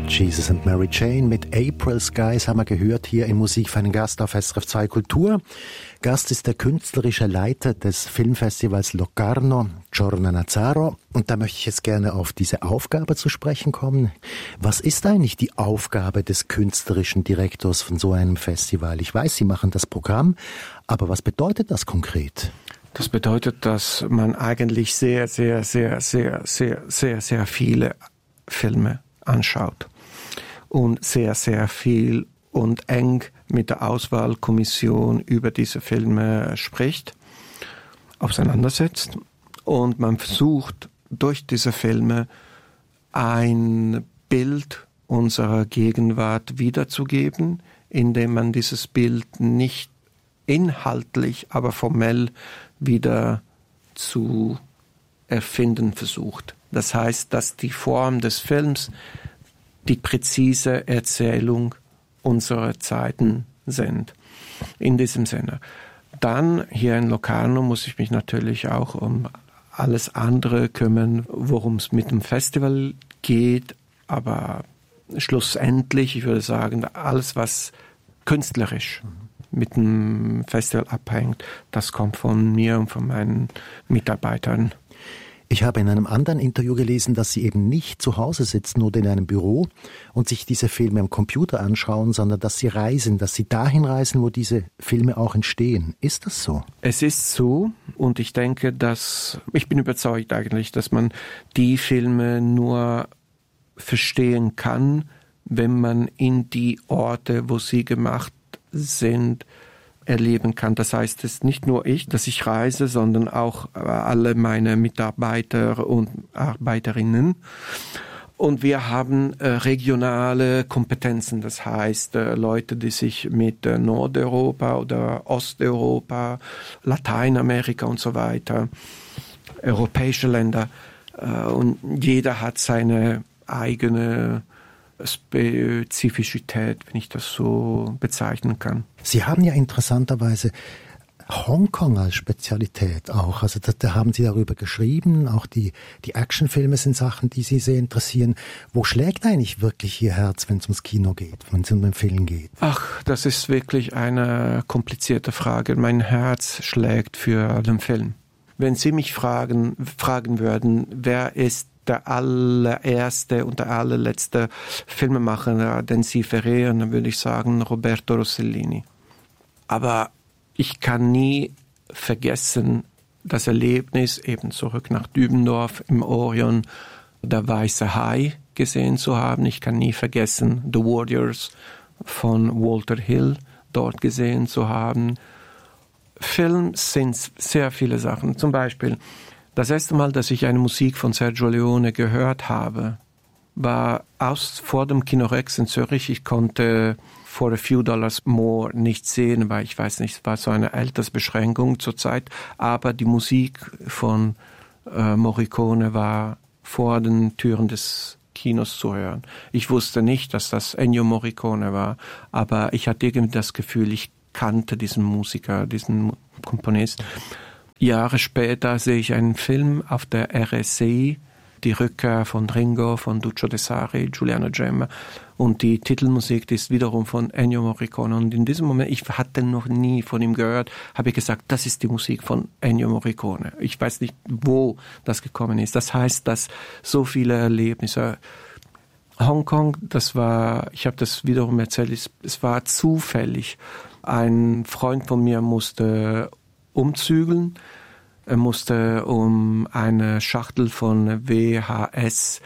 Jesus and Mary Jane mit April Skies haben wir gehört hier in Musik für einen Gast auf SRF 2 Kultur. Gast ist der künstlerische Leiter des Filmfestivals Locarno, Giorno Nazaro. Und da möchte ich jetzt gerne auf diese Aufgabe zu sprechen kommen. Was ist eigentlich die Aufgabe des künstlerischen Direktors von so einem Festival? Ich weiß, Sie machen das Programm, aber was bedeutet das konkret? Das bedeutet, dass man eigentlich sehr viele Filme anschaut und sehr viel und eng mit der Auswahlkommission über diese Filme spricht, auseinandersetzt und man versucht durch diese Filme ein Bild unserer Gegenwart wiederzugeben, indem man dieses Bild nicht inhaltlich, aber formell wieder zu erfinden versucht. Das heißt, dass die Form des Films die präzise Erzählung unserer Zeiten sind. In diesem Sinne. Dann hier in Locarno muss ich mich natürlich auch um alles andere kümmern, worum es mit dem Festival geht, aber schlussendlich, ich würde sagen, alles, was künstlerisch mit dem Festival abhängt, das kommt von mir und von meinen Mitarbeitern. Ich habe in einem anderen Interview gelesen, dass Sie eben nicht zu Hause sitzen oder in einem Büro und sich diese Filme am Computer anschauen, sondern dass Sie reisen, dass Sie dahin reisen, wo diese Filme auch entstehen. Ist das so? Es ist so und ich denke, ich bin überzeugt eigentlich, dass man die Filme nur verstehen kann, wenn man in die Orte, wo sie gemacht sind, erleben kann. Das heißt, es ist nicht nur ich, dass ich reise, sondern auch alle meine Mitarbeiter und Arbeiterinnen. Und wir haben regionale Kompetenzen, das heißt Leute, die sich mit Nordeuropa oder Osteuropa, Lateinamerika und so weiter, europäische Länder, und jeder hat seine eigene Spezifität, wenn ich das so bezeichnen kann. Sie haben ja interessanterweise Hongkong als Spezialität auch. Also da haben Sie darüber geschrieben. Auch die Actionfilme sind Sachen, die Sie sehr interessieren. Wo schlägt eigentlich wirklich Ihr Herz, wenn es ums Kino geht, wenn es um den Film geht? Ach, das ist wirklich eine komplizierte Frage. Mein Herz schlägt für den Film. Wenn Sie mich fragen würden, wer ist der allererste und der allerletzte Filmemacher, den Sie verehren, dann würde ich sagen Roberto Rossellini. Aber ich kann nie vergessen, das Erlebnis, eben zurück nach Dübendorf im Orion, der Weiße Hai gesehen zu haben. Ich kann nie vergessen, The Warriors von Walter Hill dort gesehen zu haben. Film sind sehr viele Sachen. Zum Beispiel, das erste Mal, dass ich eine Musik von Sergio Leone gehört habe, war vor dem Kino Rex in Zürich. Ich konnte For a Few Dollars More nicht sehen, weil ich weiß nicht, es war so eine Altersbeschränkung zur Zeit. Aber die Musik von Morricone war vor den Türen des Kinos zu hören. Ich wusste nicht, dass das Ennio Morricone war, aber ich hatte irgendwie das Gefühl, ich kannte diesen Musiker, diesen Komponist. Jahre später sehe ich einen Film auf der RSC, die Rückkehr von Ringo, von Duccio De Sari, Giuliano Gemma, und die Titelmusik, die ist wiederum von Ennio Morricone. Und in diesem Moment, ich hatte noch nie von ihm gehört, habe ich gesagt, das ist die Musik von Ennio Morricone. Ich weiß nicht, wo das gekommen ist. Das heißt, dass so viele Erlebnisse. Hongkong, ich habe das wiederum erzählt, es war zufällig. Ein Freund von mir musste umzügeln. Er musste um eine Schachtel von VHS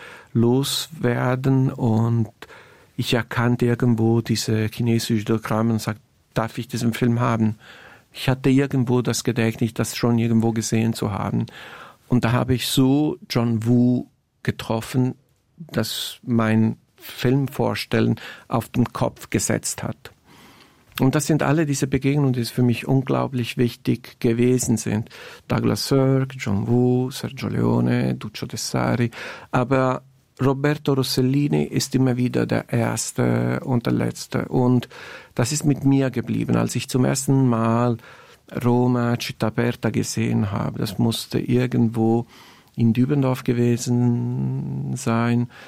loswerden und ich erkannte irgendwo diese chinesische Diagramme und sagte, darf ich diesen Film haben? Ich hatte irgendwo das Gedächtnis, das schon irgendwo gesehen zu haben. Und da habe ich so John Woo getroffen, dass mein Filmvorstellen auf den Kopf gesetzt hat. Und das sind alle diese Begegnungen, die für mich unglaublich wichtig gewesen sind. Douglas Sirk, John Woo, Sergio Leone, Duccio De Sari. Aber Roberto Rossellini ist immer wieder der Erste und der Letzte. Und das ist mit mir geblieben. Als ich zum ersten Mal Roma Città Aperta gesehen habe, das musste irgendwo in Dübendorf gewesen sein,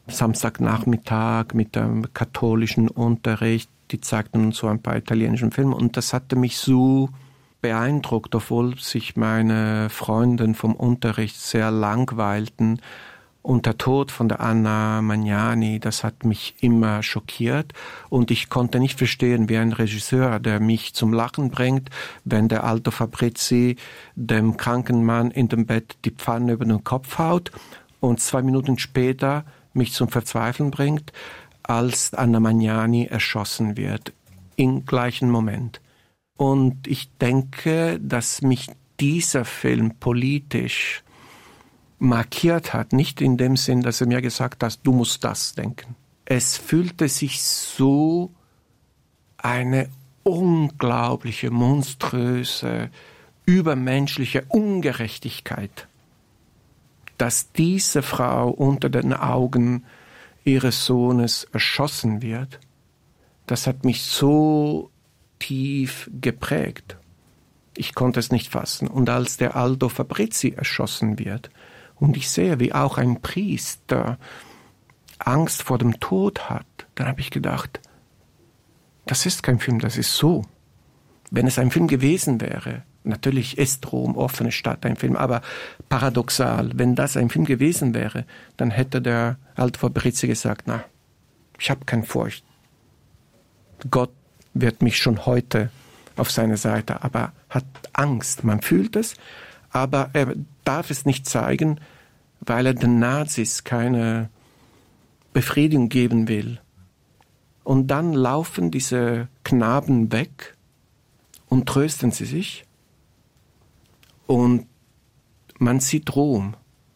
Samstagnachmittag mit dem katholischen Unterricht. Die zeigten uns so ein paar italienischen Filme und das hatte mich so beeindruckt, obwohl sich meine Freunde vom Unterricht sehr langweilten. Und der Tod von der Anna Magnani, das hat mich immer schockiert. Und ich konnte nicht verstehen, wie ein Regisseur, der mich zum Lachen bringt, wenn der Aldo Fabrizi dem kranken Mann in dem Bett die Pfanne über den Kopf haut und 2 Minuten später mich zum Verzweifeln bringt, als Anna Magnani erschossen wird, im gleichen Moment. Und ich denke, dass mich dieser Film politisch markiert hat, nicht in dem Sinn, dass er mir gesagt hat, du musst das denken. Es fühlte sich so eine unglaubliche, monströse, übermenschliche Ungerechtigkeit, dass diese Frau unter den Augen ihres Sohnes erschossen wird. Das hat mich so tief geprägt. Ich konnte es nicht fassen. Und als der Aldo Fabrizi erschossen wird, und ich sehe, wie auch ein Priester Angst vor dem Tod hat, dann habe ich gedacht, das ist kein Film, das ist so. Wenn es ein Film gewesen wäre, natürlich ist Rom, offene Stadt, ein Film, aber paradoxal, wenn das ein Film gewesen wäre, dann hätte der Aldo Fabrizi gesagt, na, ich habe keine Furcht. Gott wird mich schon heute auf seine Seite, aber hat Angst, man fühlt es, aber er darf es nicht zeigen, weil er den Nazis keine Befriedigung geben will. Und dann laufen diese Knaben weg und trösten sie sich. Und man sieht Rom.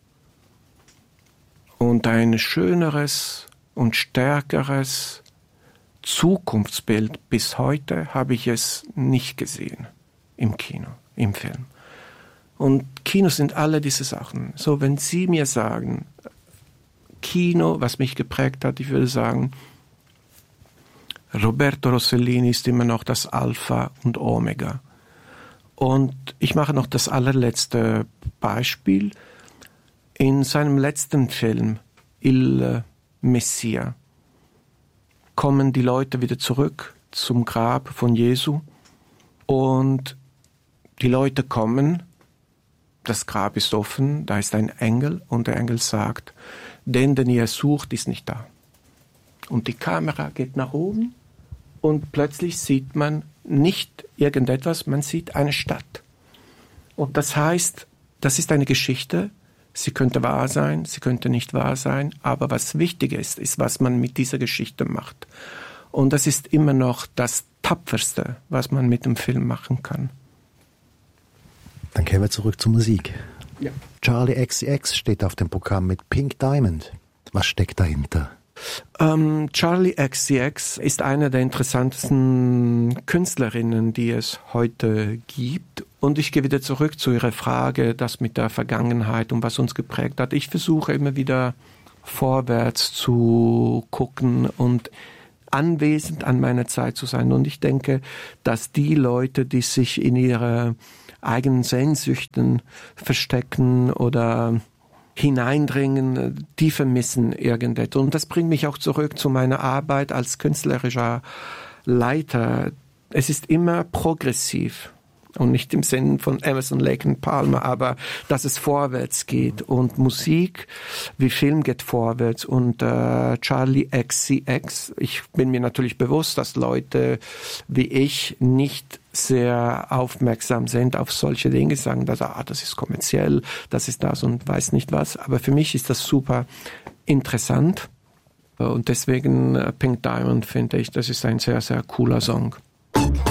Und ein schöneres und stärkeres Zukunftsbild bis heute habe ich es nicht gesehen im Kino, im Film. Und Kinos sind alle diese Sachen. So, wenn Sie mir sagen, Kino, was mich geprägt hat, ich würde sagen, Roberto Rossellini ist immer noch das Alpha und Omega. Und ich mache noch das allerletzte Beispiel. In seinem letzten Film, Il Messia, kommen die Leute wieder zurück zum Grab von Jesu. Und die Leute kommen, das Grab ist offen, da ist ein Engel und der Engel sagt, den ihr sucht, ist nicht da. Und die Kamera geht nach oben und plötzlich sieht man nicht irgendetwas, man sieht eine Stadt. Und das heißt, das ist eine Geschichte, sie könnte wahr sein, sie könnte nicht wahr sein, aber was wichtig ist, ist, was man mit dieser Geschichte macht. Und das ist immer noch das Tapferste, was man mit dem Film machen kann. Dann kehren wir zurück zur Musik. Ja. Charli XCX steht auf dem Programm mit Pink Diamond. Was steckt dahinter? Charli XCX ist eine der interessantesten Künstlerinnen, die es heute gibt. Und ich gehe wieder zurück zu Ihrer Frage, das mit der Vergangenheit und was uns geprägt hat. Ich versuche immer wieder vorwärts zu gucken und anwesend an meiner Zeit zu sein. Und ich denke, dass die Leute, die sich in ihre eigenen Sehnsüchten verstecken oder hineindringen, die vermissen irgendetwas. Und das bringt mich auch zurück zu meiner Arbeit als künstlerischer Leiter. Es ist immer progressiv. Und nicht im Sinn von Emerson, Lake und Palmer, aber dass es vorwärts geht. Und Musik wie Film geht vorwärts. Und Charli XCX, ich bin mir natürlich bewusst, dass Leute wie ich nicht sehr aufmerksam sind auf solche Dinge, sagen, dass, das ist kommerziell, das ist das und weiß nicht was. Aber für mich ist das super interessant. Und deswegen Pink Diamond finde ich, das ist ein sehr, sehr cooler Song.